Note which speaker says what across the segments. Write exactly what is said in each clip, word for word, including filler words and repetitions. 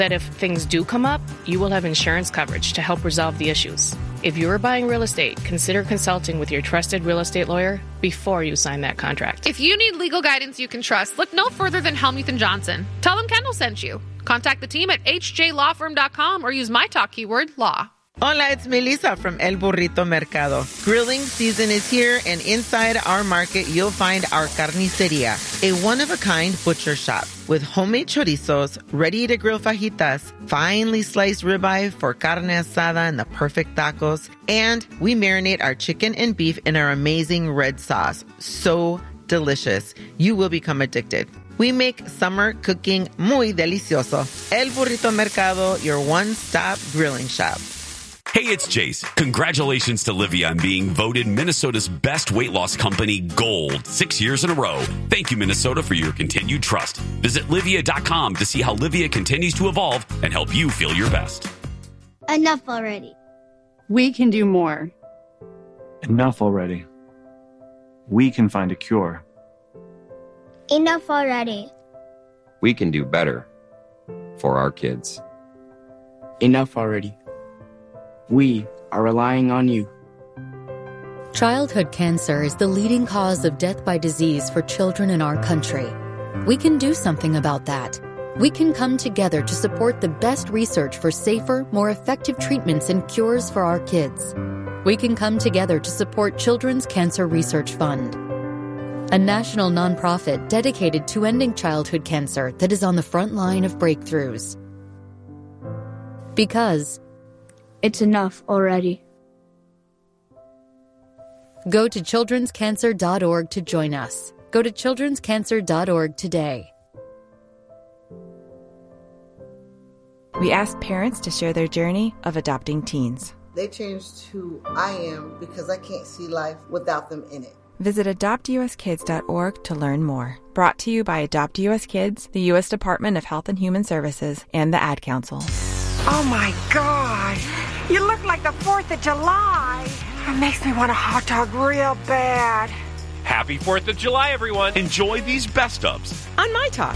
Speaker 1: that if things do come up, you will have insurance coverage to help resolve the issues. If you're buying real estate, consider consulting with your trusted real estate lawyer before you sign that contract.
Speaker 2: If you need legal guidance you can trust, look no further than Helmuth and Johnson. Tell them Kendall sent you. Contact the team at h j law firm dot com or use my talk keyword law.
Speaker 3: Hola, it's Melissa from El Burrito Mercado. Grilling season is here, and inside our market, you'll find our carniceria, a one-of-a-kind butcher shop with homemade chorizos, ready-to-grill fajitas, finely sliced ribeye for carne asada and the perfect tacos, and we marinate our chicken and beef in our amazing red sauce. So delicious. You will become addicted. We make summer cooking muy delicioso. El Burrito Mercado, your one-stop grilling shop.
Speaker 4: Hey, it's Jace. Congratulations to Livia on being voted Minnesota's best weight loss company gold six years in a row. Thank you, Minnesota, for your continued trust. Visit Livia dot com to see how Livia continues to evolve and help you feel your best.
Speaker 5: Enough already.
Speaker 6: We can do more.
Speaker 7: Enough already. We can find a cure.
Speaker 5: Enough already.
Speaker 8: We can do better for our kids.
Speaker 9: Enough already. We are relying on you.
Speaker 10: Childhood cancer is the leading cause of death by disease for children in our country. We can do something about that. We can come together to support the best research for safer, more effective treatments and cures for our kids. We can come together to support Children's Cancer Research Fund, a national nonprofit dedicated to ending childhood cancer that is on the front line of breakthroughs. Because
Speaker 5: it's enough already.
Speaker 10: Go to children's cancer dot org to join us. Go to children's cancer dot org today.
Speaker 11: We asked parents to share their journey of adopting teens.
Speaker 12: They changed who I am because I can't see life without them in it.
Speaker 11: Visit adopt u s kids dot org to learn more. Brought to you by Adopt U S Kids, the U S Department of Health and Human Services, and the Ad Council.
Speaker 13: Oh my God! You look like the fourth of July. It makes me want a hot dog real bad.
Speaker 14: Happy fourth of July, everyone. Enjoy these best ofs
Speaker 13: On My Talk.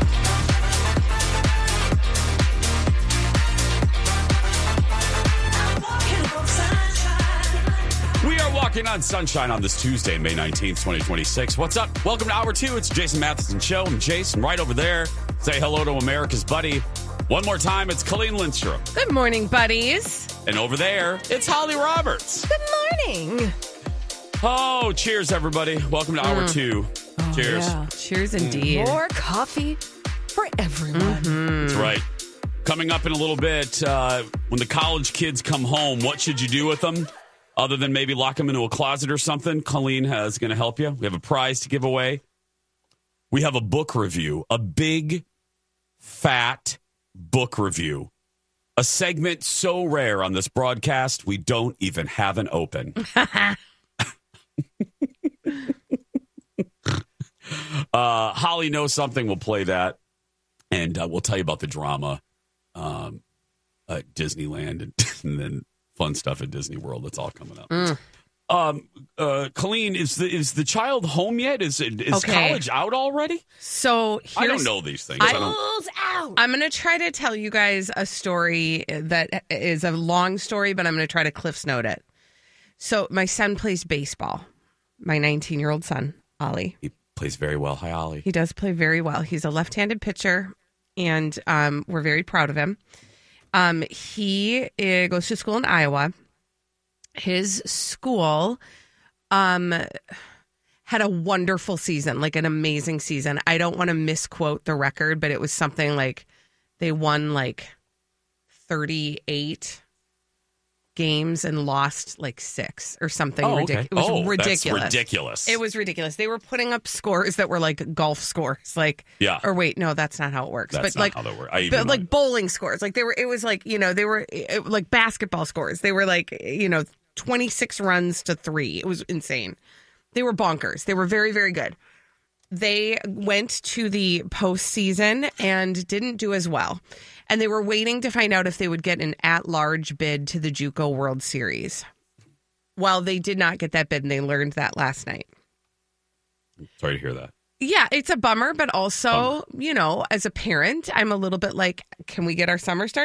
Speaker 4: We are walking on sunshine on this Tuesday, May nineteenth, twenty twenty-six. What's up? Welcome to Hour two. It's Jason Matheson Show. And Jason, right over there, say hello to America's buddy. One more time, it's Colleen Lindstrom.
Speaker 15: Good morning, buddies.
Speaker 4: And over there, it's Holly Roberts.
Speaker 15: Good morning.
Speaker 4: Oh, cheers, everybody. Welcome to Hour mm. two.
Speaker 15: Oh,
Speaker 4: cheers.
Speaker 15: Yeah. Cheers, indeed.
Speaker 16: More coffee for everyone.
Speaker 15: Mm-hmm.
Speaker 4: That's right. Coming up in a little bit, uh, when the college kids come home, what should you do with them? Other than maybe lock them into a closet or something, Colleen is going to help you. We have a prize to give away. We have a book review, a big, fat book review. A segment so rare on this broadcast, we don't even have an open. uh, Holly knows something. We'll play that. And uh, we'll tell you about the drama um, at Disneyland and, and then fun stuff at Disney World. That's all coming up.
Speaker 15: Mm.
Speaker 4: Um, uh, Colleen, is the is the child home yet? Is it is
Speaker 15: okay.
Speaker 4: college out already?
Speaker 15: So here's,
Speaker 4: I don't know these things.
Speaker 15: I,
Speaker 4: I don't.
Speaker 15: Out. I'm going to try to tell you guys a story that is a long story, but I'm going to try to Cliff's Note it. So my son plays baseball. My nineteen-year-old son, Ollie.
Speaker 4: He plays very well. Hi, Ollie.
Speaker 15: He does play very well. He's a left-handed pitcher, and um, we're very proud of him. Um, he uh, goes to school in Iowa. His school um, had a wonderful season, like an amazing season. I don't want to misquote the record, but it was something like they won like thirty-eight games and lost like six or something.
Speaker 4: Oh,
Speaker 15: ridiculous.
Speaker 4: okay.
Speaker 15: It was
Speaker 4: oh,
Speaker 15: ridiculous.
Speaker 4: That's ridiculous.
Speaker 15: It was ridiculous. They were putting up scores that were like golf scores, like
Speaker 4: yeah.
Speaker 15: Or wait, no, that's not how it works.
Speaker 4: That's
Speaker 15: but
Speaker 4: not
Speaker 15: like
Speaker 4: how that works. I
Speaker 15: but like bowling scores, like they were. It was like you know they were it, like basketball scores. They were like you know twenty-six runs to three. It was insane. They were bonkers. They were very very good. They went to the postseason and didn't do as well. And they were waiting to find out if they would get an at-large bid to the JUCO World Series. Well, they did not get that bid, and they learned that last night.
Speaker 4: Sorry to hear that.
Speaker 15: Yeah, it's a bummer, but also, bummer. you know, as a parent, I'm a little bit like, can we get our summer started?